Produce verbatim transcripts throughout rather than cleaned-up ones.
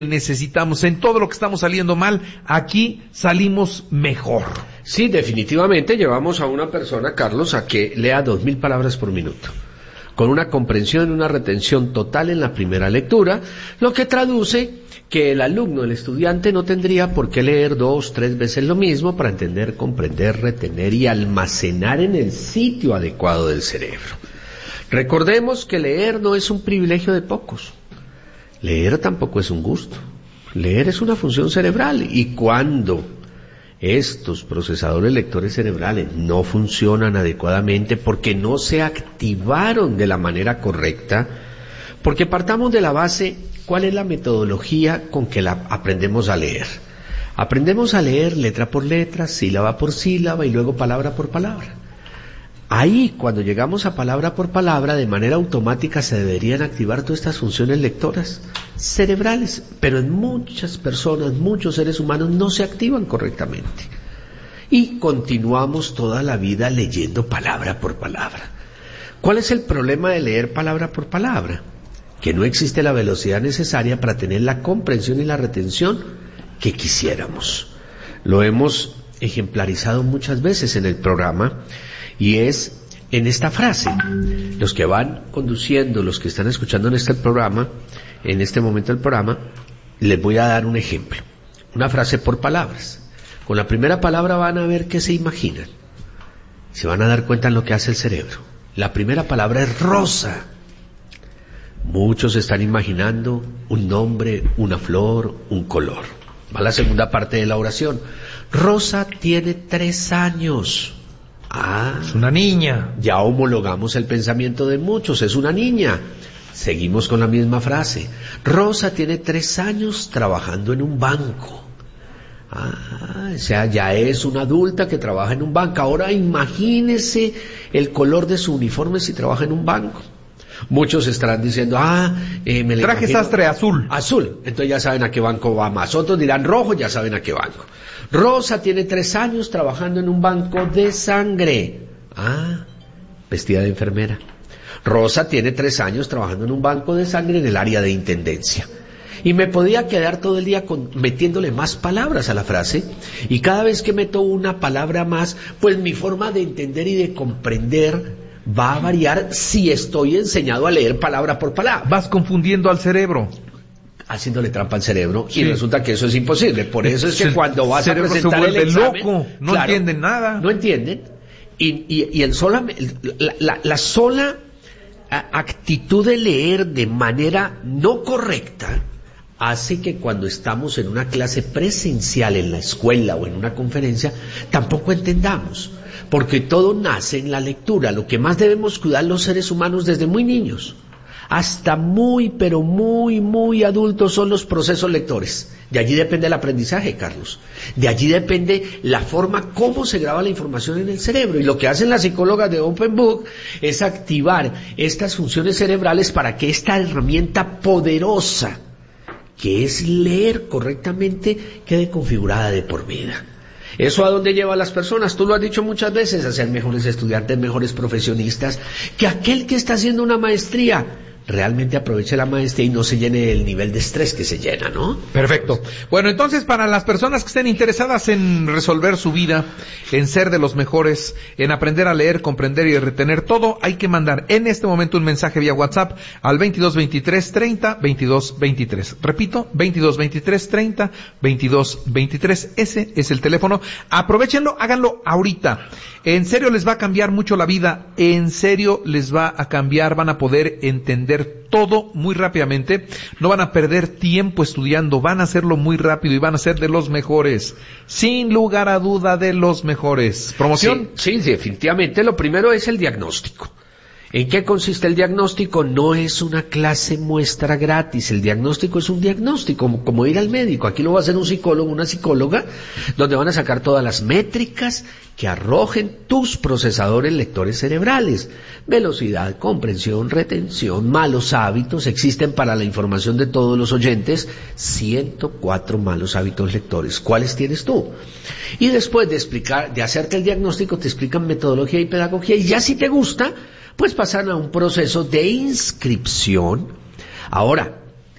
necesitamos, en todo lo que estamos saliendo mal, aquí salimos mejor. Sí, definitivamente llevamos a una persona, Carlos, a que lea dos mil palabras por minuto, con una comprensión y una retención total en la primera lectura, lo que traduce que el alumno, el estudiante, no tendría por qué leer dos, tres veces lo mismo para entender, comprender, retener y almacenar en el sitio adecuado del cerebro. Recordemos que leer no es un privilegio de pocos. Leer tampoco es un gusto. Leer es una función cerebral, y cuando estos procesadores lectores cerebrales no funcionan adecuadamente porque no se activaron de la manera correcta, porque partamos de la base, ¿cuál es la metodología con que la aprendemos a leer? Aprendemos a leer letra por letra, sílaba por sílaba y luego palabra por palabra. Ahí, cuando llegamos a palabra por palabra, de manera automática se deberían activar todas estas funciones lectoras cerebrales, pero en muchas personas, muchos seres humanos no se activan correctamente. Y continuamos toda la vida leyendo palabra por palabra. ¿Cuál es el problema de leer palabra por palabra? Que no existe la velocidad necesaria para tener la comprensión y la retención que quisiéramos. Lo hemos ejemplarizado muchas veces en el programa, y es en esta frase. Los que van conduciendo, los que están escuchando en este programa, en este momento del programa, les voy a dar un ejemplo. Una frase por palabras. Con la primera palabra van a ver qué se imaginan. Se van a dar cuenta en lo que hace el cerebro. La primera palabra es rosa. Muchos están imaginando un nombre, una flor, un color. Va la segunda parte de la oración. Rosa tiene tres años. Ah, es una niña. Ya homologamos el pensamiento de muchos, es una niña. Seguimos con la misma frase. Rosa tiene tres años trabajando en un banco. Ah, o sea, ya es una adulta que trabaja en un banco. Ahora imagínese el color de su uniforme si trabaja en un banco. Muchos estarán diciendo, ah, eh, me le traje imagino sastre azul. Azul, entonces ya saben a qué banco va más. Otros dirán rojo, ya saben a qué banco. Rosa tiene tres años trabajando en un banco de sangre. Ah, vestida de enfermera. Rosa tiene tres años trabajando en un banco de sangre en el área de intendencia. Y me podía quedar todo el día con, metiéndole más palabras a la frase, y cada vez que meto una palabra más, pues mi forma de entender y de comprender va a variar si estoy enseñado a leer palabra por palabra. Vas confundiendo al cerebro. Haciéndole trampa al cerebro, sí. Y resulta que eso es imposible. Por eso es que el cuando vas a presentar el examen, loco, no claro, entienden nada. No entienden. Y, y, y el sola, la, la, la sola actitud de leer de manera no correcta hace que cuando estamos en una clase presencial en la escuela o en una conferencia, tampoco entendamos. Porque todo nace en la lectura. Lo que más debemos cuidar los seres humanos desde muy niños hasta muy, pero muy, muy adultos son los procesos lectores. De allí depende el aprendizaje, Carlos. De allí depende la forma como se graba la información en el cerebro. Y lo que hacen las psicólogas de Open Book es activar estas funciones cerebrales para que esta herramienta poderosa, que es leer correctamente, quede configurada de por vida. ¿Eso a dónde lleva a las personas? Tú lo has dicho muchas veces, a ser mejores estudiantes, mejores profesionistas, que aquel que está haciendo una maestría realmente aproveche la maestría y no se llene el nivel de estrés que se llena, ¿no? Perfecto. Bueno, entonces para las personas que estén interesadas en resolver su vida, en ser de los mejores, en aprender a leer, comprender y retener todo, hay que mandar en este momento un mensaje vía WhatsApp al veintidós veintitrés treinta veintidós veintitrés. Repito, veintidós veintitrés treinta veintidós veintitrés. Ese es el teléfono. Aprovechenlo, háganlo ahorita. En serio les va a cambiar mucho la vida. En serio les va a cambiar, van a poder entender todo muy rápidamente, no van a perder tiempo estudiando, van a hacerlo muy rápido y van a ser de los mejores, sin lugar a duda de los mejores. ¿Promoción? Sí, sí, definitivamente. Lo primero es el diagnóstico. ¿En qué consiste el diagnóstico? No es una clase muestra gratis, el diagnóstico es un diagnóstico, como, como ir al médico. Aquí lo va a hacer un psicólogo, una psicóloga, donde van a sacar todas las métricas que arrojen tus procesadores lectores cerebrales. Velocidad, comprensión, retención, malos hábitos, existen para la información de todos los oyentes, ciento cuatro malos hábitos lectores. ¿Cuáles tienes tú? Y después de explicar, de hacerte el diagnóstico, te explican metodología y pedagogía, y ya si te gusta, pues pasan a un proceso de inscripción. Ahora,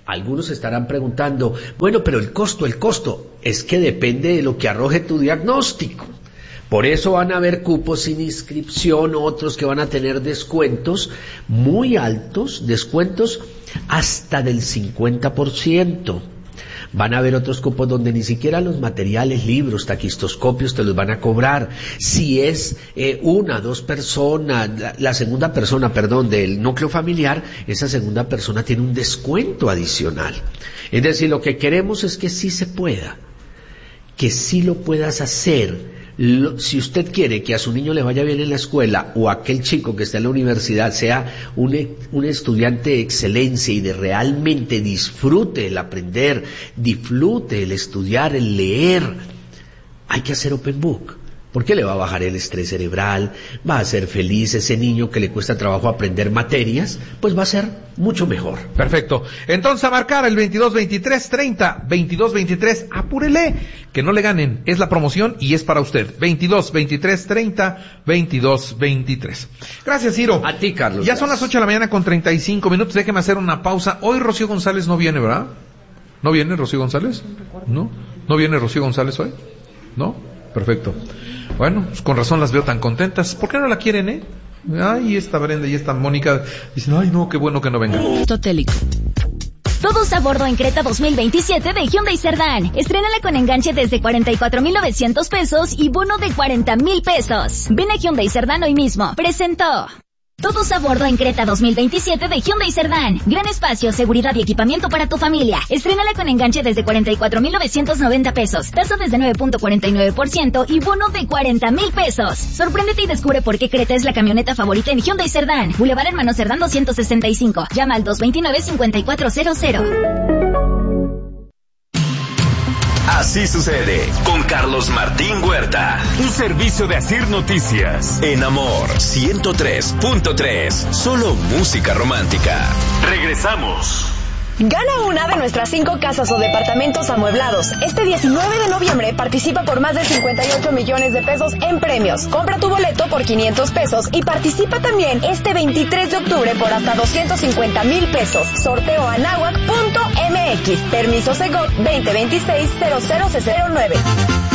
Algunos estarán preguntando, bueno, pero el costo, el costo, es que depende de lo que arroje tu diagnóstico. Por eso van a haber cupos sin inscripción, otros que van a tener descuentos muy altos, descuentos hasta del cincuenta por ciento. Van a haber otros cupos donde ni siquiera los materiales, libros, taquistoscopios te los van a cobrar. Si es eh, una, dos personas, la, la segunda persona, perdón, del núcleo familiar, esa segunda persona tiene un descuento adicional. Es decir, lo que queremos es que sí se pueda, que sí lo puedas hacer. Lo, si usted quiere que a su niño le vaya bien en la escuela o aquel chico que está en la universidad sea un, un estudiante de excelencia y de realmente disfrute el aprender, disfrute el estudiar, el leer, hay que hacer Open Book. Porque le va a bajar el estrés cerebral, va a ser feliz ese niño que le cuesta trabajo aprender materias, pues va a ser mucho mejor. Perfecto. Entonces a marcar el veintidós veintitrés treinta, veintidós veintitrés, apúrele, que no le ganen, es la promoción y es para usted. veintidós veintitrés treinta, veintidós veintitrés. Gracias, Ciro. A ti, Carlos. Ya son las ocho de la mañana con treinta y cinco minutos, déjeme hacer una pausa. Hoy Rocío González no viene, ¿verdad? ¿No viene Rocío González? ¿No? ¿No viene Rocío González hoy? ¿No? Perfecto. Bueno, pues con razón las veo tan contentas. ¿Por qué no la quieren, eh? Ay, esta Brenda y esta Mónica dicen, ay no, qué bueno que no venga. Totélico. Todos a bordo en Creta dos mil veintisiete de Hyundai Cerdán. Estrénala con enganche desde cuarenta y cuatro mil novecientos pesos y bono de cuarenta mil pesos. Ven a Hyundai Cerdán hoy mismo. Presentó. Todos a bordo en Creta dos mil veintisiete de Hyundai Cerdán. Gran espacio, seguridad y equipamiento para tu familia. Estrénala con enganche desde cuarenta y cuatro mil novecientos noventa pesos. Tasa desde nueve punto cuarenta y nueve por ciento y bono de cuarenta mil pesos. Sorpréndete y descubre por qué Creta es la camioneta favorita en Hyundai Cerdán. Boulevard Hermano Cerdán doscientos sesenta y cinco. Llama al dos veintinueve cincuenta y cuatro cero cero. Así sucede con Carlos Martín Huerta. Un servicio de Asir Noticias. En Amor ciento tres punto tres. Solo música romántica. Regresamos. Gana una de nuestras cinco casas o departamentos amueblados. Este diecinueve de noviembre participa por más de cincuenta y ocho millones de pesos en premios. Compra tu boleto por quinientos pesos y participa también este veintitrés de octubre por hasta doscientos cincuenta mil pesos. Sorteo anahuac punto m x. Permiso Segov veinte veintiséis cero cero cero nueve.